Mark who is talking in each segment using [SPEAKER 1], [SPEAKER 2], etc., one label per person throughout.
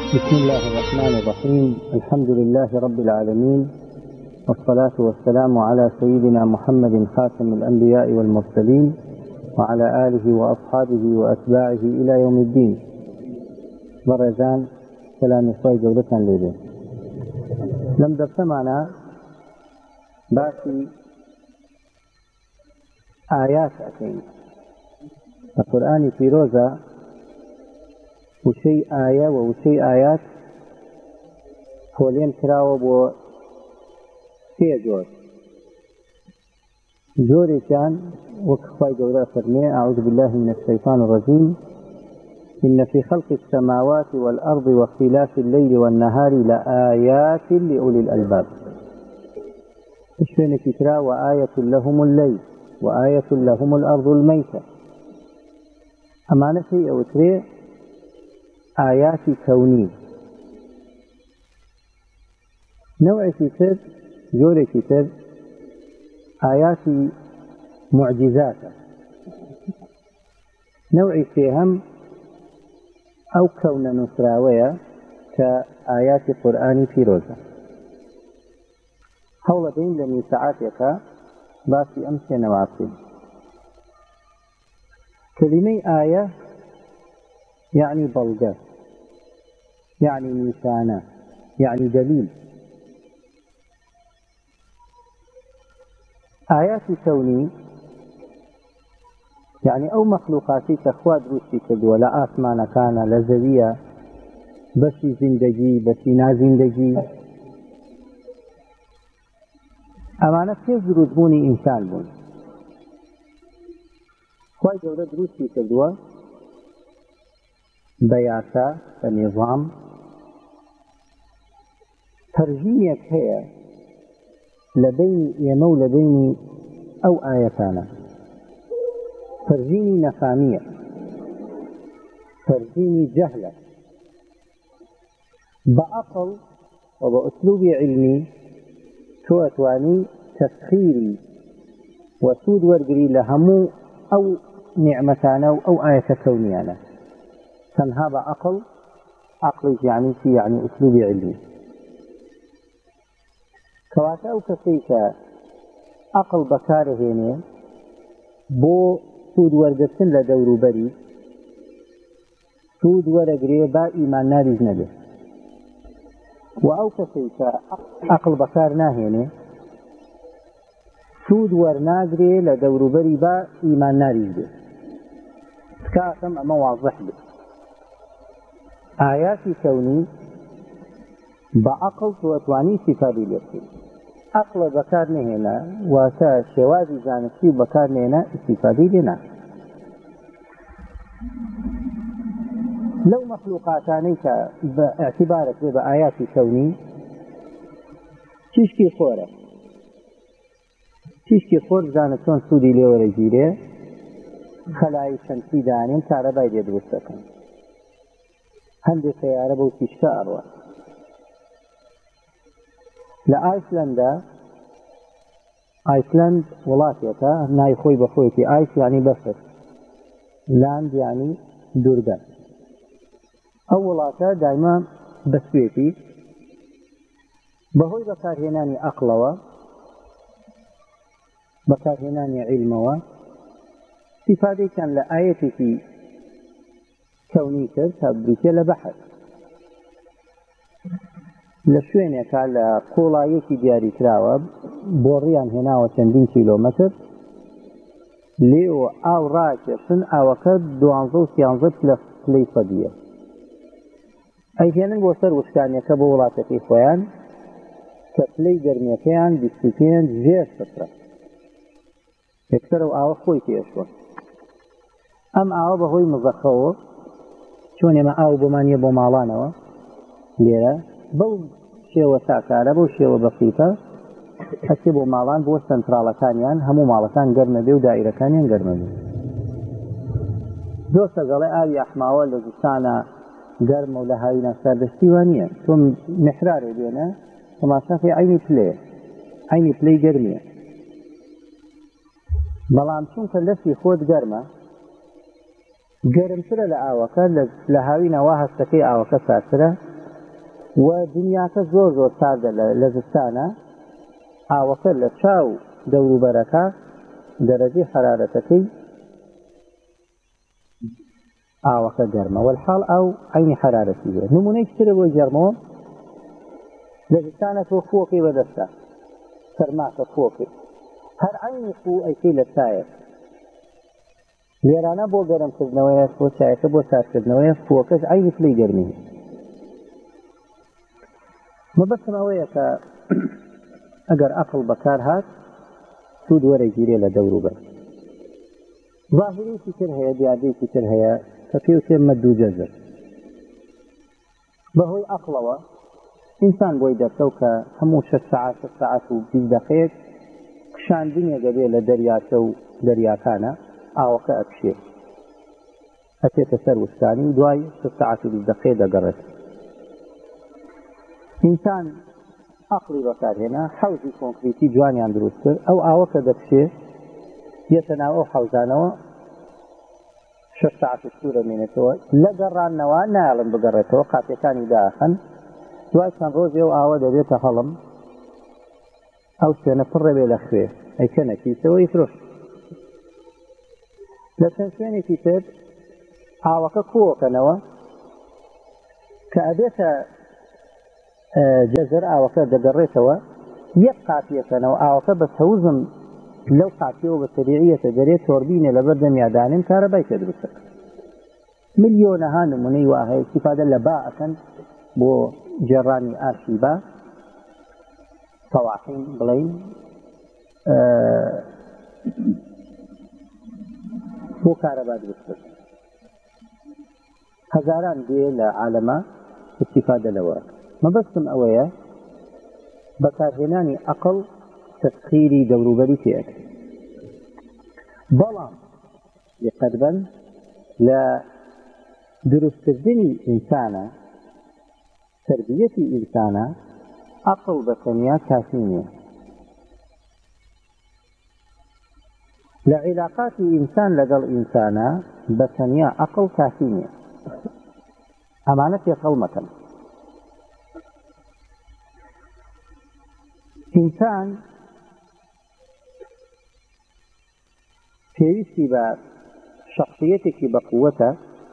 [SPEAKER 1] بسم الله الرحمن الرحيم. الحمد لله رب العالمين، والصلاة والسلام على سيدنا محمد خاتم الأنبياء والمرسلين وعلى آله وأصحابه وأتباعه إلى يوم الدين. برزان سلام صاي جودة ليلة. لم درسمنا باسي آيات أكين القرآن في روزة وشي آية وشي آيات فولين كراوة بو سي جوري كان وكفاي جورة فرمي. أعوذ بالله من الشيطان الرجيم. إن في خلق السماوات والأرض واختلاف الليل والنهار لآيات لأولي الألباب. إشفين كترا وآية لهم الليل وآية لهم الأرض الميتة. أمانة شيء أو تري آيات كونية. نوع كتر جوري كتر آيات معجزات. نوع فيهم أو كون نسراوية كآيات قرآن في روزة. حول دين لمن ساعاتك باسي أمس نواصل. كلمة آية يعني بلغة، يعني نشانة، يعني دليل. آيات كوني يعني أو مخلوقاتي كخواد روشي كدو لا آسمان كان لزوية بشي زندگي بشي نازندگي أمانة كيف دروزبوني إنسان بون خواد جودة روشي كدو بياسة بنظام ترجينيك هي لبين يمو لبين أو آيتانا. ترجيني نفامية، ترجيني جهلة بأقل وبأسلوب علمي تواتواني تسخيري وسود ورقري لهمو أو نعمتانا أو آية كونيانا. تنها بأقل عقلي يعني في يعني أسلوب علمي كواتا أو كسيك أقل بكاره هنا بو سود ورقتن لدورو بري سود ورقري با إيمان ناريز نبه وأو كسيك أقل بكار ناهينه سود ورناقري لدورو بري با إيمان ناريز به تكاثم أما واضح به. آيات كوني بعقل تواتواني صفادي لكي عقل بكار نهينا واسا شوازي زانسي بكار نهينا استفادي لنا. لو مخلوقاتانيك باعتبارك بآيات كوني تشكي خورة تشكي خور زانسون سودي ليورا جيري خلاي شمسي دانين كارباي دي دوستكن هندي سيارة بو تشكا أروى لآيسلندا. آيسلند ولاتيتا ناي خوي بخويتي. آيس يعني بسر، لاند يعني دوردان. أو ولاتا دايما بسويتي بهوي بكار هناني أقلوا بكار هناني علموا استفادة كان لآيتي في كونيتر تبريتي لبحث لشوينك على قولايكي دياري كراوة بوريان هنا وشندين كيلومتر ليو أو راكسن أو كد دوانزو سيانزو بلي صدية أي كانن بوسر وشكانيك بولاتك إخوان كبلي جرميكيان بستيكين جير فترة يكتروا أو خويتي أشوى أم أو بهوي مزخوه چون ما أو بمانية بمالانوا ليرا بو شێوە ساکارە بۆ شێوە بەسیتە هەچی بۆ ماڵان بۆ سنتراڵەکانیان هەموو ماڵەکان گەرمە بێ و دائیرەکانیان گەرمە بێ. دۆستە گەڵێ ئاوی ئەحماوە لە زستانە گەرمە و لە هاوینە سەردەشتی وان نییە. تۆ محرارێ بێنە تەماشاکەی عینی پلەیە، عینی پلەی گەرمیە. بەڵام چونکە لەسی خۆت گەرمە گەرمترە لە ئاوەکە لە هاوینەوە هەستەکەی ئاوەکە سارترە و دنیاکە زۆر زۆر ساردە لە زستانە ئاوەکە لە چاو دەوروبەرەکە دەرەجەی حرارەتەکەی ئاوەکە گەرمە والحاڵ ئەو عینی حرارەتی هەیە نمونەی ترە بۆی گەرمەوە لە زستانە تۆ فۆقی بەدەستە سەرماکە فۆقی هەر عینی خو ئەیکەی لە چایە لێرانە بۆ گەرمکردنەوەیە بۆ چایەکە بۆ ساردکردنەوەیە فۆکەش عینی پلەی گەرمی مەبەستم ئەوەیە کە ئەگەر عەقڵ بەکار هات سوود وەرەگیرێ لە دەوروبەر ظاهرێکی تر هەیە دیاردەیەکی تر هەیە کە پێوتێ مەد و جەزر بەهۆی عەقڵەوە ئینسان بۆی دەرکەو کە هەموو 6 ساعات و 20 دقەیەک کشاندنێکە بێ لە دەریاچە و دەریاکانە ئاوەکە ئەکشێ ئەچێتە سەر وشکانی و دوای 6 ساعات و 20 دقەیە دەگەڕێت ئینسان عەقڵی بەکارهێنا حەوزی کۆنکریتی جوانیان دروست کرد ئەو ئاوەکە دەکشێ دێتە ناو ئەو حەوزانەوە 6 ساعت سوورە مێنێتەوە لە گەڕانەوە نایڵم بگەڕێتەوە قاپیەکانی داخەن دوای چەند ڕۆژێ و ئاوە دەبێتە هەڵم ئەو شوێنە پڕە بێ لە خوێ ئەیکەنە کیسەوە ئیفرۆش لە چەند شوێنێکی تر ئاوەکە کۆکەنەوە کە ئەبێتە جەزر ئاوەکە دەگەڕێتەوە یەک قاپیەکەنەوە ئاوەکە بە سەوزم لەو قاپیەوە بە سەریعیەتە دەرێت تۆربینێ لەبەر دەمیادانین کارەبای پێ دروستە ملیۆنەها نمونەی وا هەیە استیفادە لە با ئەکەن بۆ جێڕانی ئاشی با تەواحین بڵین بۆ کارەبا دروستە هەزاران دێ لە عالەمە استیفادە لەوە مەبەستم ئەوەیە بەکارهێنانی عەقڵ تەسخیری دەوروبەری پێک بەڵام دقەتبەن لە دروستکردنی ئینسانە تربیەتی ئینسانە عەقڵ بەتەنیا کافی نییە لە عیلاقاتی ئینسان لەگەڵ ئینسانە بەتەنیا عەقڵ کافی نییە ئەمانە تێقەڵ مەکەن ئینسان پێویستی بە شخصیەتێکی بەقووەتە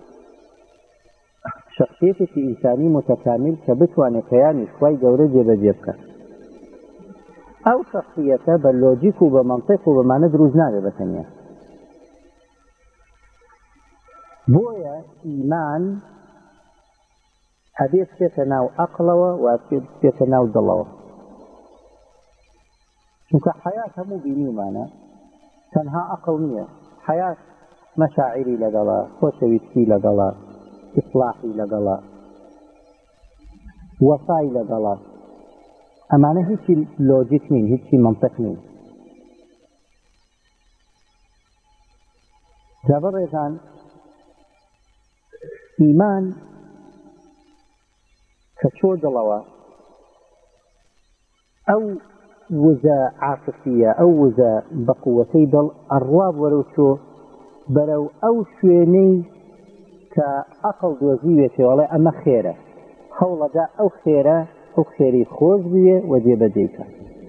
[SPEAKER 1] شخصیەتێکی ئینسانی متەکامل کە بتوانێت پەیامی خوای گەورە جێبەجێ بکات ئەو شخصیەتە بە لۆجیک و بە مەنطق و بەمانە دروست نابێت بەتەنیا بۆیە ئیمان ئەبێ بچێتە ناو عەقڵەوە و بچێتە ناو دڵەوە چونکە حەیات هەموو بینیمانە تەنها عەقڵ نییە حەیات مەشاعری لەگەڵا خۆشەویستی لەگەڵا ئیسلاحی لەگەڵا وەفای لەگەڵا ئەمانە هیچی لۆجیک نین هیچی منطق نین جابە ڕێزان ئیمان کە چۆ دڵەوە ئەو وزە عاطفیە ئەو وزە بەقووەتەی دڵ ئەڕوا وەرە و چۆ بەرەو ئەو شوێنەی کە عەقڵ دۆزیوێتێوەڵێ ئەمە خێرە هەوڵەدا ئەو خێرە ئەو خێری خۆش بوێ و جێبەجێکە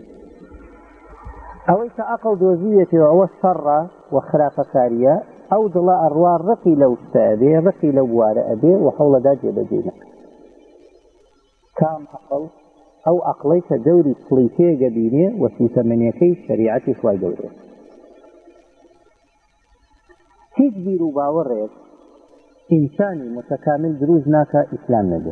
[SPEAKER 1] ئەوەی کە عەقڵ دۆزیوێتێوە ئەوە شەڕە و خراپەکاریە ئەو دڵە ئەڕوا ڕقی لەو شتە ئەبێ ڕقی لەو بوارە ئەبێ و هەوڵەدا جێبەجێ نەکە کام عەقڵ ئەو عەقڵەی کە دەوری پڵی تێگە بینێ و سوتەمەنیەکەی شەریعەتی خوای گەورەیە هیچ بیر و باوەڕێک ئینسانی متەکامل دروست ناکە ئیسلام نەبێ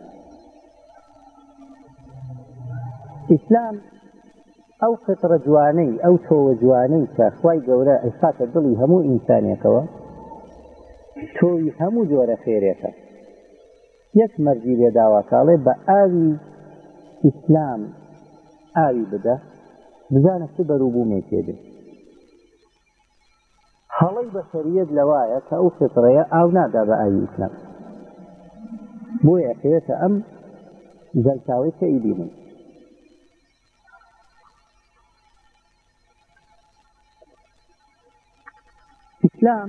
[SPEAKER 1] ئیسلام ئەو فطرە جوانەی ئەو تۆوە جوانەی کە خوای گەورە ئەیخاتە دڵی هەموو ئینسانێکەوە تۆوی هەموو جۆرە خێرێکە یەک مەرجی لێداواکاڵێ بە ئاوی ئیسلام ئاوی بدە بزانە چ بەرووبوومێکێ بێ هەڵەی بەشەریەت لەوایە کە ئەو فطرەیە ئاو نادا بە ئاوی ئیسلام بۆیە پێوێتە ئەم زەلتاوەی کە ئیبینن ئیسلام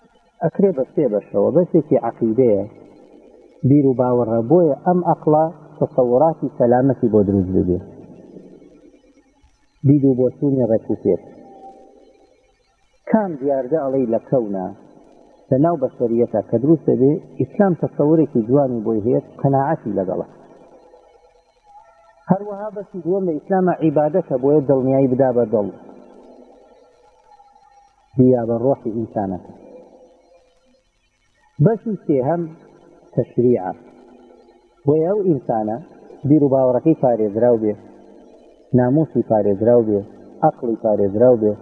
[SPEAKER 1] ئەکرێ بە سێ بەشەوە بەشێکی عەقیدەیە بیر و باوەڕە بۆیە ئەم عەقڵە تصوراتی سەلامەتی بۆ دروست ببێ دید و بۆچوونی ڕێکوپێک کام دیاردە ئەڵەی لە کەونە لە ناو بەشەریەتە کە دروست دەبێ ئیسلام تەسەورێکی جوانی بۆی هەیە قەناعەتی لەگەڵە هەروەها بەشی دووەم لە ئیسلامە عیبادەتە بۆیە دڵنیایی بدا بە دڵ یا بە ڕۆحی ئینسانەکە بەشی سێهەم تەشریعە بۆیە ئەو ئینسانە بیر و باوەڕەکەی پارێزراو بێ ناموسی پارێزراو بێ عەقڵی پارێزراو بێ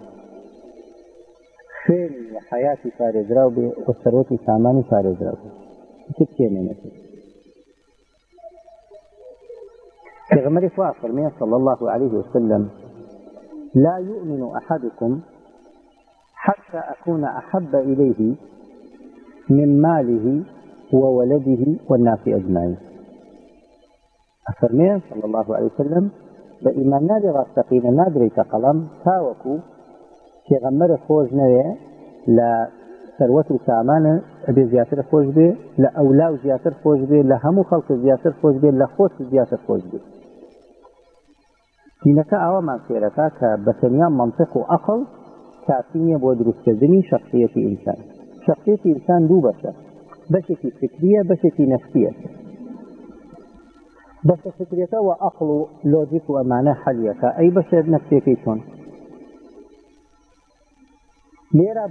[SPEAKER 1] خوێنی حەیاتی پارێزراو بێ و سەرۆکی سامانی پارێزراو بێ هیچ تێنێنێتێ پێغەمبەری خوا فەرمێ صلی الله عليه وسلم لا يؤمن أحدكم حتى أكون أحب إليه من ماله وولده والناس أجمعين أفرمي صلى الله عليه وسلم بإيمان نادي راستقين نادري كقلم تاوكو في غمر خوش نوي لا ثروة سامان أبي زياتر خوش بي لا أولاو زياتر خوش بي لا همو خلق زياتر خوش بي لا خوش زياتر خوش بي دينك أوا ما سيرتا كبسنيان منطق وأقل كافية بودرس كردني شخصية إنسان شخصية إنسان دو بشكي فكرية بشكي نفسية بس فكرية وأقل لوجيك وأمانة حلية أي بشر نفسية كيشون ليرا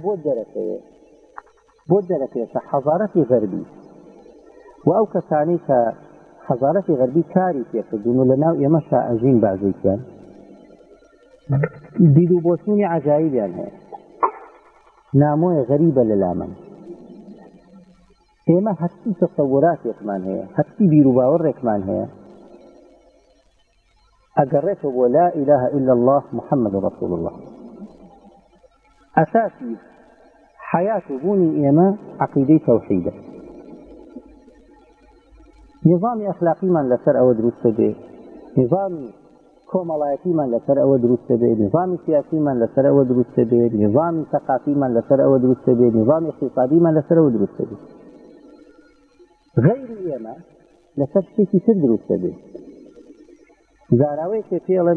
[SPEAKER 1] بود دركية حضارة غربي وأو كثاني كحضارة غربي كاري يكدون لنا يمشى أجين بعضي كان ديدو بوسوني عجائب يعني ناموه غريبة للامن إما حتى تصورات يكمان هي حتى بيروباور يكمان هي أقرته ولا إله إلا الله محمد رسول الله أساسي حياة بوني إما عقيدة توحيدة نظام أخلاقي من لسر أو دروس به نظام كومالايتي من لسر أو دروس به نظام سياسي من لسر أو دروس به نظام ثقافي من لسر أو دروس به نظام اقتصادي من لسر أو دروس به غير إما لسر شيء دروس به زاراوي كفيلا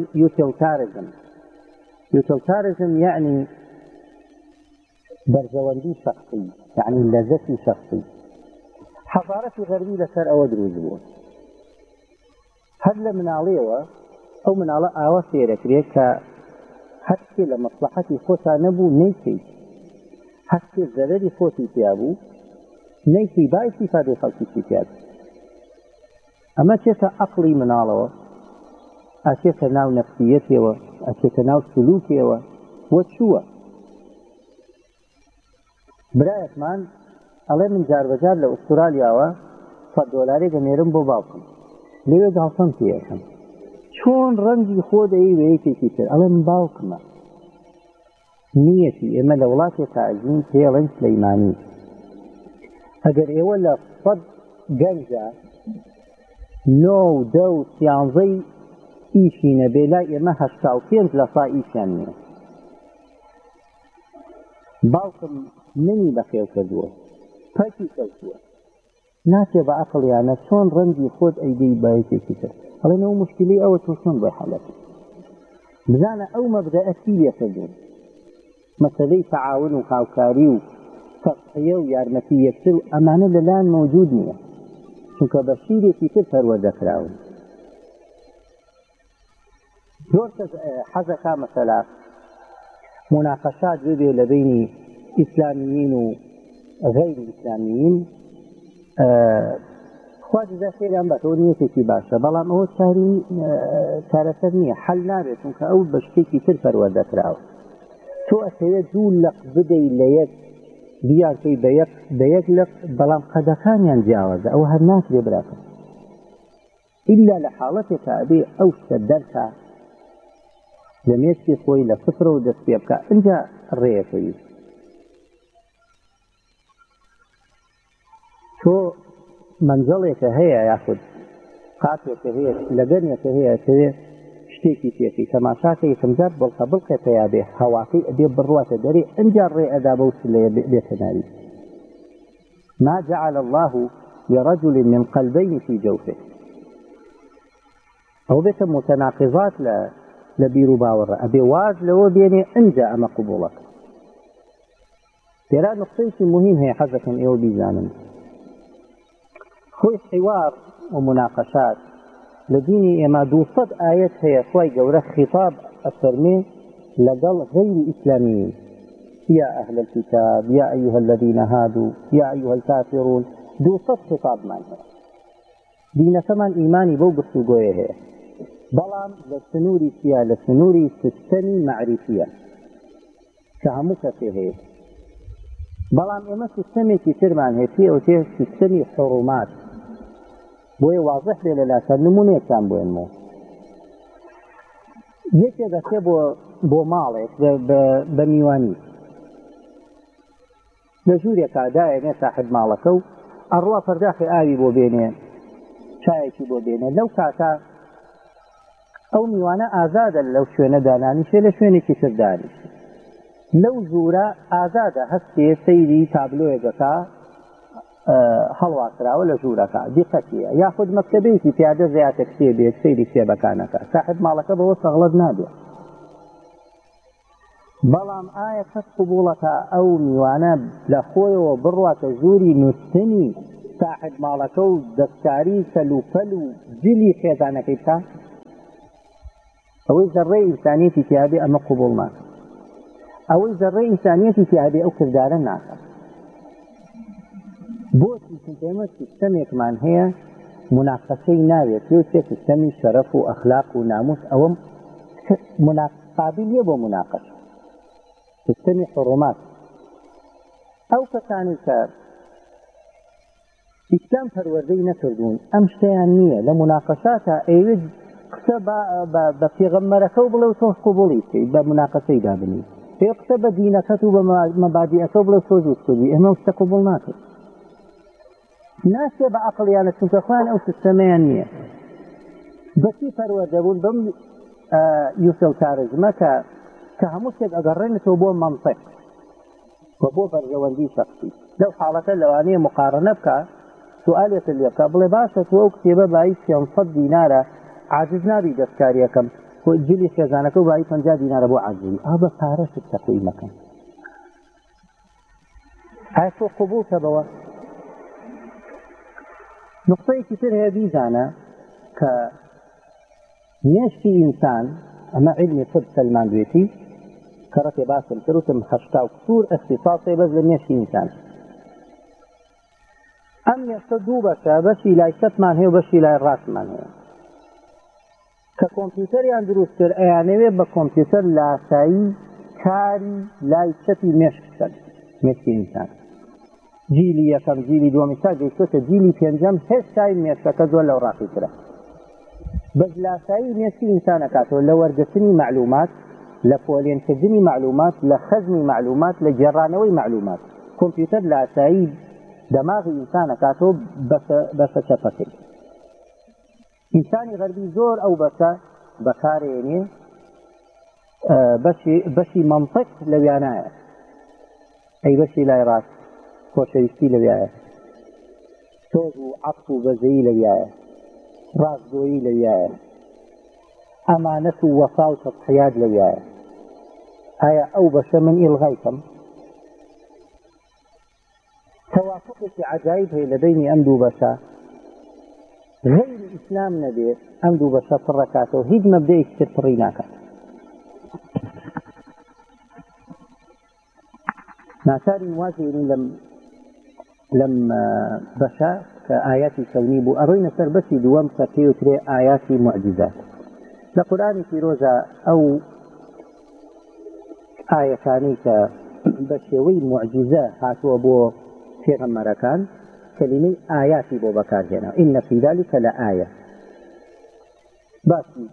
[SPEAKER 1] يوتيلتاريزم يعني برزواندي شخصي يعني لذتي شخصي حضارة غربي لسر أو دروس بون هل من عليه أو من على أواسيرك ريك حتى لمصلحتي خوتا نبو نيكي حتى الزرري خوتي تيابو نيكي بايتي فادي خلقي تيابو أما تيتا أقلي من عليه أشياء ناو نفسيتي وأشياء ناو سلوكي وشوى برایت من ئەڵێ من جار بەجار لە ئوسترالیاوە $100 دەنێرم بۆ باوکم لەوێ گاڵتەم پێەکەم چۆن ڕەنگی خۆ دەیی وەیەکێکی تر ئەڵێ من باوکمە نیەتی ئێمە لە وڵاتێکە ئەژین پێڵێن سلەیمانی ئەگەر ئێوە لە 100 گەنجە 9 10 و 13 ئیشی نەبێ لای ئێمە 85 لە سا ئیشیان نییە باوکم منی بەخێو کردووە پەکی کەوتووە ناچێ بە عەقڵیانە چۆن ڕەنگی خۆت ئەیدەی بایەکێکی تر ئەڵێنەوە مشکلەی ئەوە تۆ چۆن بۆ حەڵەتی بزانە ئەو مەبدەئەتی لێکردوون مەسەلەی تەعاون و هاوکاری و تەضحیە و یارمەتی یەکتر و ئەمانە لەلایەن مەوجود نییە چونکە بە شیرێکی تر پەروەردەکراون زۆر کەس حەزەکا مەسەلا مناقشات ببێ لە بینی ئیسلامیین و غەیری ئیسلامیین خوا جزا خێریان بەتەوە نیەتێکی باشە بەڵام ئەوە چارەسەر نییە حەل نابێت چونکە ئەو بە شتێکی تر پەروەردەکراوە تۆ ئەتەوێت دوو لەق بدەی لە یەک بیارکەی بە یەک لەق بەڵام قەدەکانیان جیاوازە ئەوە هەر ناکرێ براکە ئیلا لە حاڵەتێکە ئەبێ ئەو شتە دەرکە لە مێچکی خۆی لە سفرە و دەست پێ بکە ئەنجا ڕێیەکەوی تۆ منجەڵێکە هەیە یاخود قاتێکە هەیە لەگەنێکە هەیە تەوێ شتێکی پێکەی تەماشاکە یەکەمجار بڵقە بڵقێتە یا بێ هەواقی ئەبێ بڕواتە دەرێ ئەنجا ڕێ ئەدا بەو سلەیە بێتە ناوی ما جعل الله لرجل من قلبين في جوفه ئەو بێتە متەناقضات لە بیر و باوەڕە ئەبێ واز لەوە بێنێ ئەنجا ئەمە قبوڵەکە. لێرا نقطەیەکی مهم هەیە حەزەکەم ئێوە بیزانن. خۆی حوار و مناقەشات لە دینی ئێمە 200 ئاەت هەیە خوای گەورە خیتاب ئەفەرمێ لەگەڵ غەیری ئیسلامیین. يا أهل الكتاب يا أيها الذين هادوا يا أيها الكافرون 200 خطاب معنى دين كمان إيماني بو بسوغوه بلام لسنوري فيها لسنوري سيستمي معرفية كهموكا فيه بلام إما سيستمي كتير معنى فيه وتيه سيستمي حرمات بوي واضح للا نموني كان بو انمو يكي دكي بو مالك بميواني لەژوورێکا دایەنێ ساحب ماڵەکە و ئەڕوا فەرداخی ئاوی بۆ بێنێ چایەکی بۆ بێنێ لەو کاتا ئەو میوانە ئازادە لەو شوێنە دانانیشێ لە شوێنێکی تر دانیشێ لەو ژوورە ئازادە هەستێ سەیری تابلۆیەکەکە هەڵواسراوە لە ژوورەکە دیقەتیە یاخود مەکتەبەیەکی پیادە زیاتر کتێ بێت سەیری کتێبەکانەکە ساحب ماڵەکە بەوە سەغڵەت نابێت. بەڵام ئایا کەس قبوڵەکە ئەو میوانە لە خۆیەوە بڕواتە ژووری نووسنی ساحب ماڵەکە و دەستکاری سەلوپەل و جلی خێزانەکەی بکە ئەوەی زەڕێی ئینسانیەتی تیابێ ئەمە قبوڵ ناکە ئەوەی زەڕێی ئینسانیەتی تیابێ ئەو کردارە ناکە. بۆچی چونکە سیستەمێکمان هەیە مناقەشەی ناوێت پێوتێ سیستەمی شەرەف و ئەخلاق و ناموس ئەوەم قابلیە بۆ مناقەشە سیستەمی حڕومات ئەو کەسانی کە ئیسلام پەروەردەی نەکردوون ئەم شتیان نییە لە مناقەشاتە ئەوێت قسە بە پێغەمبەرەکە و بڵێ و تۆش قبوڵی بکەیت بە مناقەشەی دابنی پێ قسە بە دینەکەت و بە مەبادیئەکە و بڵێ تۆش وتکردی ئێمە شتە قبوڵ ناکرد ناسێ بە عەقڵیانە چونکە خۆیان ئەو سیستەمەیان نییە بەچی پەروەردەبوون بەم یوسڵتارزمە کە هەموو شتێک ئەگەڕێنێتەوە بۆ مەنطق و بۆ بەرژەوەندی شەخصی لەو حاڵەتە لەوانەیە مقارنە بکە سوالێت لێ بکە بڵێ باشە تۆ ئەو کتێبە بای 500 دینارە عاجز نابی دەستکاریەکەم جلی خێزانەکە و بای 50 دینارە بۆ عاجزی ئابە پارەشت تەقوی مەکەن ئایا تۆ قبوڵکە بەوە. نقطەیەکی تر هەیە بیزانە کە مێشکی ئینسان ئەمە علمی طب سەلماندوێتی کە ڕەتێ باسم کردوتم 80 کسور اختصاصی بەس لە مێشکی ئینسان ئەم مێشکە دوو بەشە بەشی لای چەپمان هەیە و بەشی لای ڕاستمان هەیە کە کۆمپیوتەریان دروست کرد ئەیانەوێت بە کۆمپیوتەر لاسایی کاری لای چەپی مێشک بکەن مێشکی ئینسان جیلی یەکەم جیلی دووەمی تا گەیشتۆتە جیلی پێنجەم هێشتای مێشکەکە زۆر لەو ڕاستیترە بەس لاسایی مێشکی ئینسان ئەکاتەوە لە وەرگرتنی معلومات لە پۆلێنکردنی معلومات لە خەزمی معلومات لە گێڕانەوەی معلومات کۆمپیوتەر لاسایی دەماغی ئینسان ئەکاتەوە بەسە چەپەکەی ئینسانی غەربی زۆر ئەو بەسە بەکارێنێ بەشی مەنطق لەویانایە ئەی بەشی لای ڕاست خۆشەویستی لەویایە سۆز و عەطف و بەزەیی لەویایە ڕاستگۆیی لەویایە ئەمانەت و وەفا و تەضحیات لەویایە ئایا ئەو بەشە من ئیلغایکەم تەوافقێکی عەجایب هەیە لە بینی ئەم دوو بەشە غەیری ئیسلام نەبێت ئەم دوو بەشە پڕەکاتەوە هیچ مەبدەیەکی تر پڕی ناکات ناچارین وازێنین لەم بەشە کە ئاياتی کەونی بوو ئەڕۆینە سەر بەشی دووەم کە پێوترێ ئاياتی معجزات لە قورئانی پیرۆزە ئەو ئاەتانەی کە بە شێوەی معجزە هاتووە بۆ پێغەمبەرەکان کەلیمەی ئاياتی بۆ بەکارهێنا إن في ذلك لآية باسی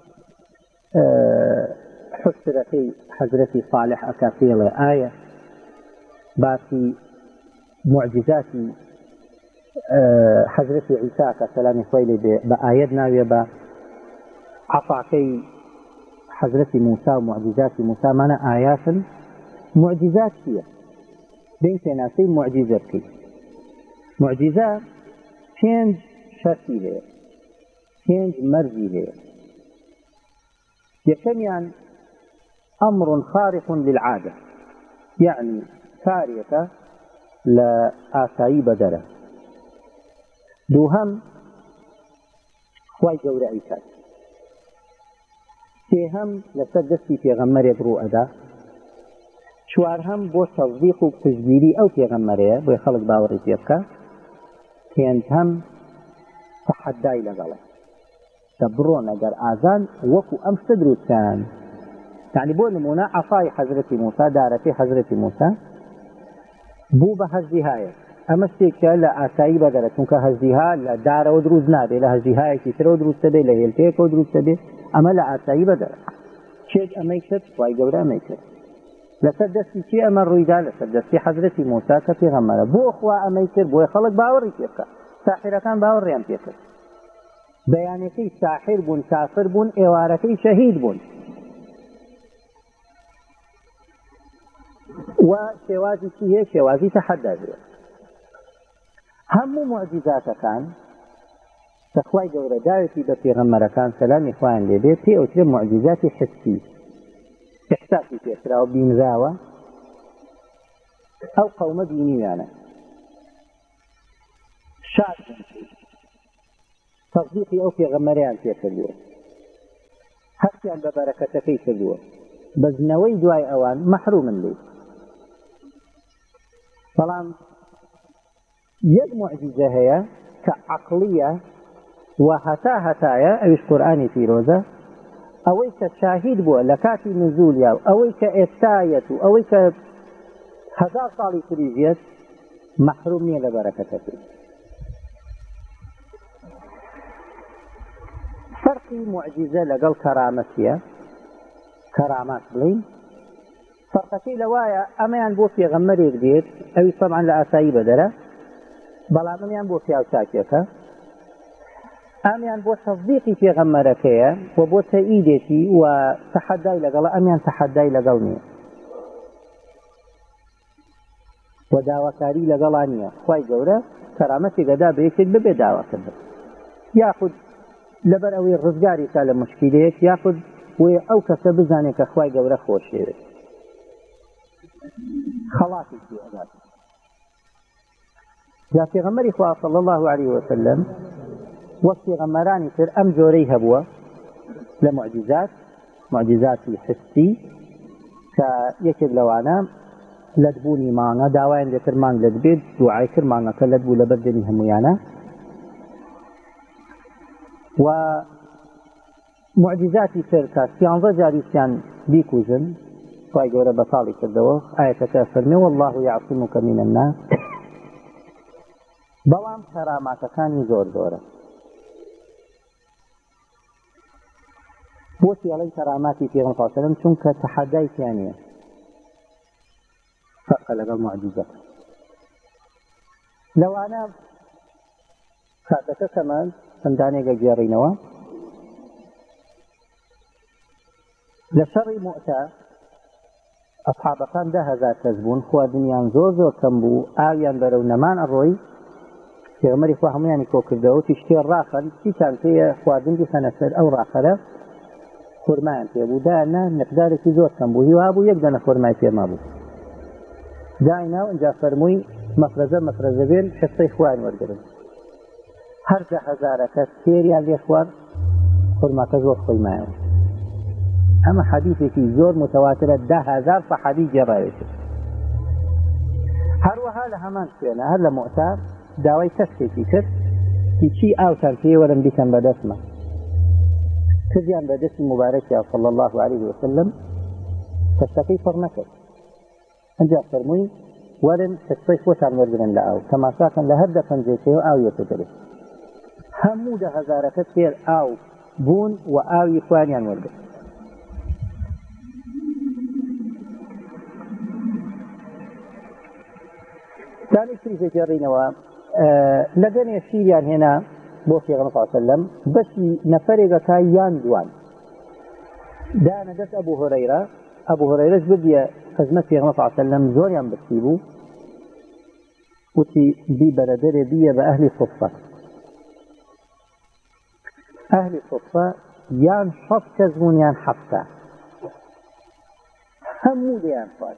[SPEAKER 1] حسرەکەی حەزرەتی صالح ئەکا پێڵێ ئاية باسی معجزاتی حەزرەتی عیسا کە سەلامی خۆی لێ بێ بە ئاەت ناوێ بە عەفاکەی حەزرەتی موسا و معجزاتی موسا مانە ئاياتن معجزات چییە بین پێناسەی معجزە بکەیت معجزە 5 شەرتی هەیە 5 مەرجی هەیە یەکەمیان أمر خارق للعادة، يعني كارية لآسایی بدره. دوهم خوای گەورە ئەیکات. سێهم لەسەر دەستی پێغەمبەرێک ڕوو ئەدا. چوارهەم بۆ تەصدیق و پشتگیری ئەو پێغەمبەرەیە بۆی خەڵک باوەڕی پێ بکە. پێنجهەم تەحەدای لەگەڵە کە بڕۆن ئەگەر ئازان وەکو ئەم شتە دروستکان. يعني بۆ نمونە عەفای حەزرەتی موسا، دارەکەی حەزرەتی موسا بوو بە هەژدیهایە. ئەمە شتێکە لە ئاسایی بەدەرە، چونکە هەژدیها لە دارەوە دروست نابێت، لە هەژدیهایەکی ترەوە دروستە بێت، لە هێلکەیەکەوە دروستە بێت. ئەمە لە ئاسایی بەدەرە. کێک ئەمەی کرد؟ خوای گەورە ئەمەی کرد. لەسەر دەستی چی ئەمە ڕوویدا؟ لەسەر دەستی حەزرەتی موسا کە پێغەمبەرە. بۆ خوا ئەمەی کرد بۆی خەڵک باوەڕی پێ بکە. ساحیرەکان باوەڕیان پێ کرد. بەیانەکەی ساحیر بوون، کافر بوون، ئێوارەکەی شەهید بوون. و شێوازی چی هەیە؟ شێوازی تەحەدا بێت. هەموو معجزاتەکان کە خوای گەورە داوێتی بە پێغەمبەرەکان سەلامی خوایان لێبێت پێ ئەوترێ معجزاتی حسی. ئیحساسی پێکراوە، بینراوە، ئەو قەومە بینیویانە، شاد تەصدیقی ئەو پێغەمبەریان پێ کردووە، هەستیان بە بەرەکەتەکەی کردووە. بەزنەوەی دوای ئەوان مەحرومن لێ. بەڵام یەک معجزە هەیە کە عەقلیە و هەتایە، ئەویش قورئانی پیرۆزە، ئەوەی کە شاهید بووە لە کاتی نزولیە، ئەوەی کە ئێستایەت و ئەوەی کە 1000 ساڵی تریژێت مەحروم نییە لە بەرەکەتەکەی. فەرقی معجزە لەگەڵ کەرامەتیە، کەرامات بڵین، فەرقەکەی لەوایە ئەمەیان بۆ پێغەمبەرێک دێت، ئەوی طبعا لە ئاسایی بەدەرە، بەڵام ئەمیان بۆ پیاو چاکێکە، ئەمیان بۆ تەصدیقی پێغەمبەرەکەیە و بۆ تەئیدێتی و تەحەدای لەگەڵە، ئەمیان تەحەدای لەگەڵ نییە و داواکاری لەگەڵان نییە. خوای گەورە کەرامەتێکەدا بە یەکێک ببێ داواکردن، یاخود لەبەر ئەوەی ڕزگاری کا لە مشکلەیەک، یاخود وێ ئەو کەسە بزانێت کە خوای گەورە خۆشەوێت، خەڵاتی پێدات. جا پێغەمبەری خوا صلی الله علیه وسلم وەک پێغەمبەرانی تر ئەم جۆرەی هەبووە لە معجزاتی حسی، کە یەکێک لەوانە لەدبوونی مانگە، داوایان لێکرد مانگ لەت بێت، دوعای کرد مانگەکە لەت بوو لە بەردەمی هەموویانە. و معجزاتی تر کە 13 جاریسیان بیکوژن، خوای گەورە بەتاڵی کردەوە. ئایەتەکە فەرمێ والله یعصمک من الناس. بەڵام کەراماتەکانی زۆر زۆرە. بۆچی ئەڵێن کەراماتی پێغەمبەر صلی الله علیه وسلم؟ چونکە تەحەدای تیان نییە، فەرقە لەگەڵ معجزە. لەوانە کاتەکە کەمان ئەندانێکە گێڕینەوە لە شەڕی مؤتە، ئەصحابەکان 10,000 کەس بوون، خواردنیان زۆر کەم بوو، ئاویان بەرەو نەمان ئەڕۆی. پێغەمبەری خوا هەموویانی کۆ کردەوە، تیشتێ ڕاخەن، چیتان پێیە؟ خواردن بخەنە سەر ئەو ڕاخەرە. خورمایان پێ بوو، دایانە مقدارێکی زۆر کەم بوو، هیوا بوو یەک دانە خورمای پێما بوو. دایناو ئەنجا فەرمووی مەفرەزە بێن، حسەی خوایان وەرگرن. هەر 10,000 کەس تێریان لێ خوارد، خورماکە زۆر خۆیمایەوە. ئەمە حەدیثێکی زۆر متواترە، 10,000 صحابی گێڕاوێتێت. هەروەها لە هەمان شوێنە، هەر لە مؤتە داوای تەستێکی کرد، هیچی ئاوتان پێ وەرن بیکەن بەدەستمە. کردیان بەدەستی مبارەکیە صلی الله علیه وسلم، تەستەکەی پڕ نەکرد. ئەنجا فەرمووی وەرن حسەی خۆتان وەرگرن لە ئاو، تەماشاکەن لە هەر دەپەنجێکەوە ئاو یەکەدەبێت. هەموو 10,000 کەس پێر ئاو بوون و ئاوی خوانیان وەرگرت. ثاني شيء جرينوا لدنيا شيريان هنا بو في غنى صلى الله عليه وسلم بس نفرق كايان دوان دانا دس أبو هريرة بدي خدمة في غنى صلى الله عليه وسلم زوريان بسيبو وتي بي بردر بي بأهل الصفة. أهل الصفة یان 6 کەس بوون یان 7 هەموو لێیان خوارد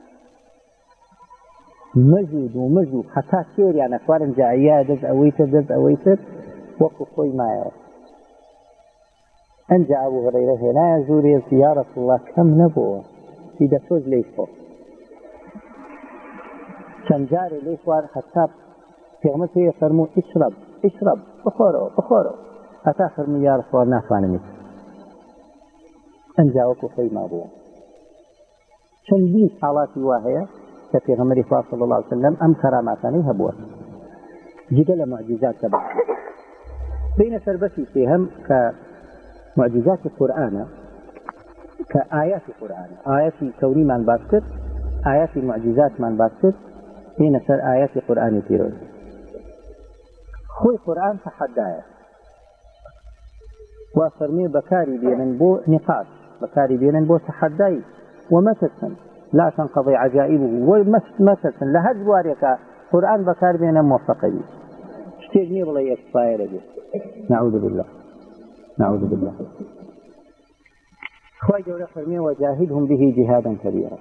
[SPEAKER 1] مەجود و مەجود حتا سێریان ئەخوارن جایە دەست ئەوەی تر دەست ئەوەی تر وەکو خۆی مایەوە ئەنجا ئەبوو هورەیرە هێنایە زوورێ یا رەسوڵ الله کەم نەبووە سیدە تۆز لێی خۆ چەند جارێ لێی خوارد حتا پێغەمبەر پێی فەرموو ئیشرب بخۆرەوە هەتا فەرمووی یا رەسوڵ الله ناتوانم ئەنجا وەکو خۆی مابووە چەندین حاڵاتی وا هەیە کە پێغەمبەری خوا صلی الله علیه وسلم ئەم کەراماتانەی هەبووە جگە لە معجزات تەبع بینە سەربەسی سێهەم کە معجزاتی قورئانە کە ئاياتی قورئانە ئاياتی کەونیمان باس کرد ئاياتی معجزاتمان باس کرد بینە سەر ئاياتی قورئانی پیرۆز خۆی قورئان تەحەدایە وا فەرمێ بەکاری بێنن بۆ نقاش بەکاری بێنن بۆ تەحەدای ومەترسن لا تنقضي عجائبه ومثلا لهج واريكا قرآن بكار بين موفقين اشتيجني بالله يكفاير به نعوذ بالله خواهي جولة فرمي وجاهدهم به جهادا كبيرا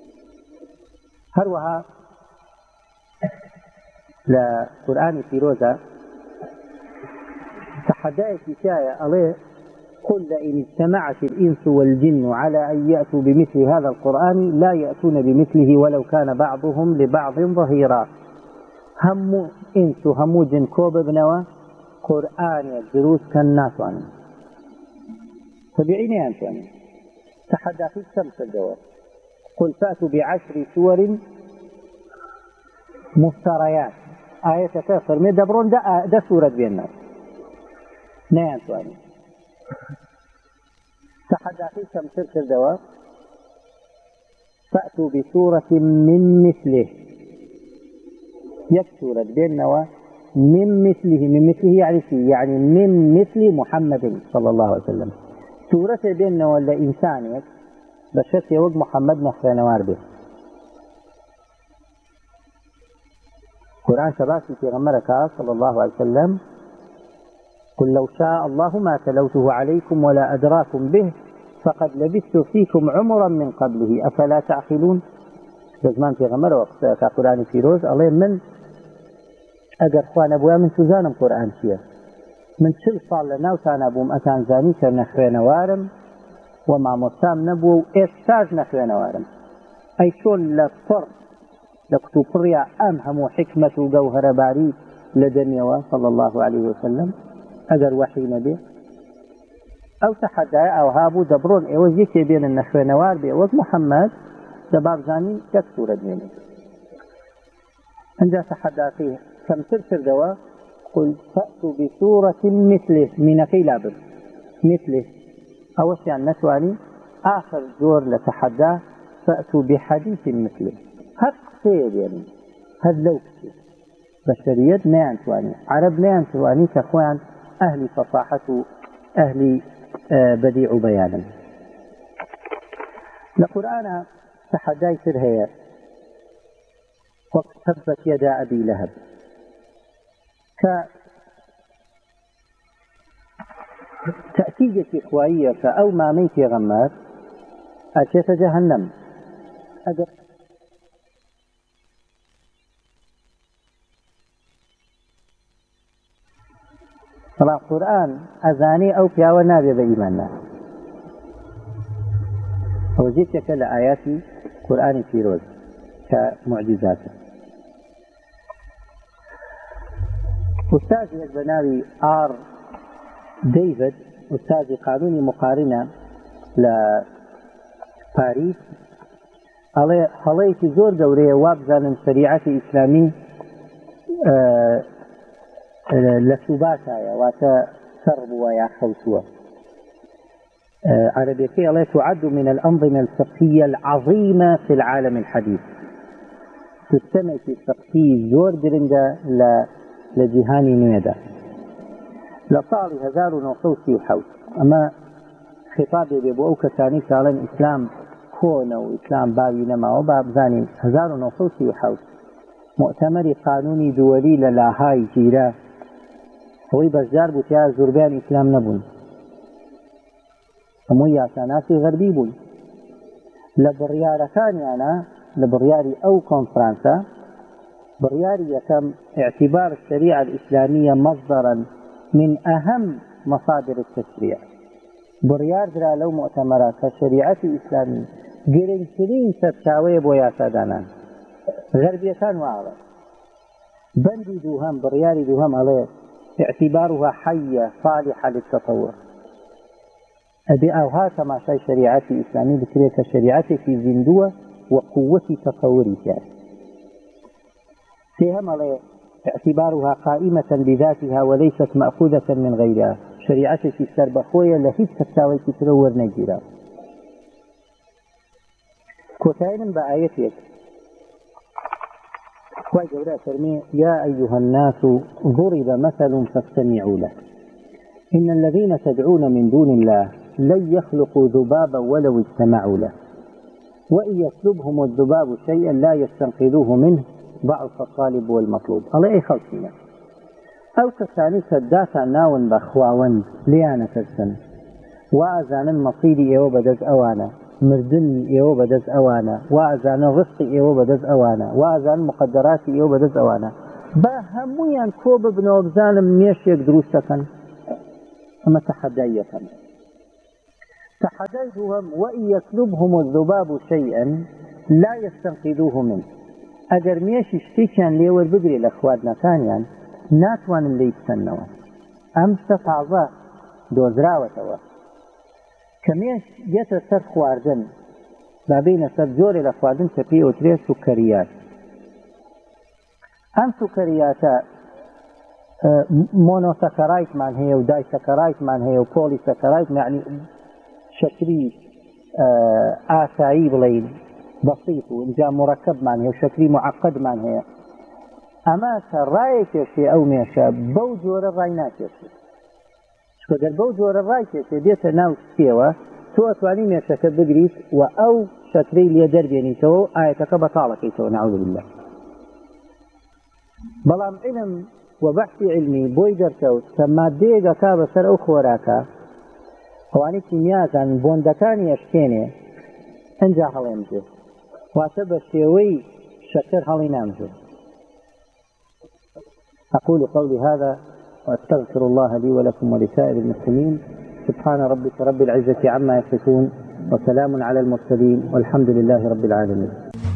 [SPEAKER 1] هروها لقرآن فيروزة تحدائي في شاية عليه قل لئن اجتمعت الإنس والجن على أن يأتوا بمثل هذا القرآن لا يأتون بمثله ولو كان بعضهم لبعض ظهيرا هم إنس هم جن كوب ابنوا قرآن الدروس كالناس عنه تبعيني أنتم تحدى في الشمس الدور قل فأتوا ب10 سور مفتريات آية كافر من دبرون ده سورة بيننا نعم سؤالي تحدى في تمثيل الدواء فأتوا بسورة من مثله يكسورة بيننا من مثله يعني من مثل محمد صلى الله عليه وسلم سورة بيننا ولا إنسانية بشرط يوج محمد نحن نوار به قرآن شباسي في غمرك صلى الله عليه وسلم قل لو شاء الله ما تلوته عليكم ولا أدراكم به فقد لبثت فيكم عمرا من قبله أفلا تعقلون زمان في غمر وقت كقرآن فيروز الله من أجر خوان أبويا من سوزانم قرآن فيه من شل صال لنا وتان أبوم أتان زاني كنخوين وارم ومع مرسام نبو إستاج نخوين وارم أي شون لفر لكتب قرية أمهم حكمة وجوهر باري لدنيا صلى الله عليه وسلم أجر وحي نبي أو تحدى أو هابو دبرون وزيك بين النخوة نوار بي وز محمد دباب زاني كسور دميني أنجا تحدى فيه كم سرسر دوا قل فأتوا بسورة مثله من قيلاب مثله أوش يعني نسواني آخر دور لتحدى فأتوا بحديث مثله هذا كثير يعني هذا لو كثير بشريات نيان تواني عرب نيان تواني كأخوان أهل فصاحة أهل بديع بيانا القرآن تحداي سر هي وقت تبت يدا أبي لهب كتأتيجة إخوائية فأو ما ميت غمار أشيت جهنم طبعا القرآن أذاني أو بياوة نابي بإيماننا وجدتك لآيات قرآن فيروز كمعجزات أستاذ البناوي آر ديفيد أستاذ قانوني مقارنة لباريس هەڵەیەکی زۆر گەورەیە وابزانن شریعەتی ئیسلامی لە سوباتایە واتە سەر بووە یا خەوتووە عربيتي الله تعد من الأنظمة الفقهية العظيمة في العالم الحديث تستمع في الفقهي زور درنجة لجهاني نويدا لصالي هزار ونوصوصي وحوت أما خطابي بيبوء كثاني كالان إسلام كونه وإسلام بابي نما وباب زاني هزار ونوصوصي وحوت مؤتمر قانوني دولي للاهاي جيرا هوي بزار بوتيا زربان إسلام نبون هەموو یاساناسی غەربی بوون لە بڕیارەکانیانە لە بڕیاری ئەو کۆنفرانسە بڕیاری یەکەم اعتبار الشريعة الإسلامية مصدرا من أهم مصادر التشريع بڕیار درا لەو مؤتەمەرە کە شریعەتی ئیسلامی گرنگترین سەرچاوەیە بۆ یاسادانان غەربیەکان واڵێ بەندی دووهەم بڕیاری دووهەم ئەڵێ اعتبارها حية صالحة للتطور ئەبێ ئەوها تەماشای شریعەتی ئیسلامی بکرێت کە شریعەتێکی زیندووە و قووەتی تەطوری تیایە سێهەم ئەڵێ اعتبارها قائمة بذاتها وليست مأخوذة من غيرها شريعتك سربخوية لهيج كتاويك تلور نجيرا كوتاين بآيتك كوي جوراء فرمي يا أيها الناس ضرب مثل فاستمعوا له إن الذين تدعون من دون الله لن يخلقوا ذبابا ولو اجتمعوا له وإن يسلبهم الذباب شيئا لا يستنقذوه منه ضعف الطالب والمطلوب الله أي خلقنا أو كساني سداتا ناون بخواون ليانا ترسن وأزانا مصيري إيو بدز أوانا مردني إيو بدز أوانا وأزانا رزقي إيو بدز أوانا وأزانا مقدراتي إيو بدز أوانا بهمويا كوب ابن وبزانا ميش يقدروسكا أما تحديتا تحديتهم وإن يسلبهم الذباب شيئا لا يستنقذوه منه ئەگەر مێشی شتێکیان لێوە بگرێ لە خواردنەکانیان ناتوانن لێی بسەنەوە ئەم شتە تازە دۆزراوەتەوە کە مێش یەتە سەر خواردن با بینە سەر جۆرێ لە خواردن کە پێی ئەوترێت سوکەریات ئەم سوکەریاتە مۆنۆسەکەرایتمان هەیە و دایسەکەرایتمان هەیە و پۆلیسەکەرایت یعنی شەکری ئاسایی بڵین بسيط وإنجا مركب معناه وشكلي معقد معناه أما كالرأي كيشي أو ميشا بوجور الرأينا كيشي شكو قال بوجور الرأي كيشي ديتا ناو سكيوة تو أتواني ميشا كبقريت وأو شكلي ليدر بينيتو آيتك بطالكيتو نعوذ بالله بلام علم وبحث علمي بويدر كوت كما ديقا كابسر أو خوراكا هواني كيمياكا بوندكاني يشكيني انجا هليمجي واتبع الشيوي شكر هالي نامجو أقول قولي هذا وأستغفر الله لي ولكم ولسائر المسلمين سبحان ربك رب العزة عما يصفون وسلام على المرسلين والحمد لله رب العالمين